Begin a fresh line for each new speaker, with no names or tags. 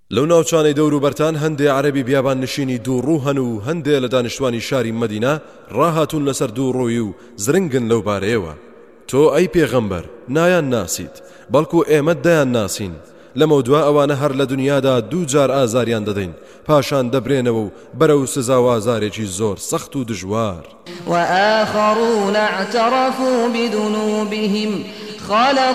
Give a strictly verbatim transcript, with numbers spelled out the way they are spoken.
لەو ناوچانەی دەور و بەرتان هەندێ عەرەبی بیابان نشینی دوو ڕوو هەن و هەندێ لە دانیشتوانی شاری مەدینە ڕاهاتون لەسەر دوو ڕۆی و زرنگن لەو بارەیەوە. تۆ ئەی پێغەمبەر نایان ناسیت بەڵکو ئێمە دەیان ناسین. لەمە دوا ئەوانە هەر لە دنیادا دوو جار ئازاریان دەدەین پاشان دەبرێنەوە و بەرەو سزا و ئازارێکی زۆر سەخت و دژوار.
وآخرون اعترفوا بذنوبهم خلق